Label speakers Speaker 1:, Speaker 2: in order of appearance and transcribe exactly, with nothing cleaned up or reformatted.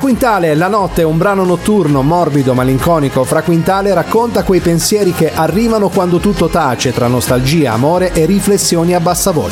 Speaker 1: Quintale, La notte è un brano notturno, morbido, malinconico. Fra Quintale racconta quei pensieri che arrivano quando tutto tace tra nostalgia, amore e riflessioni a bassa voce.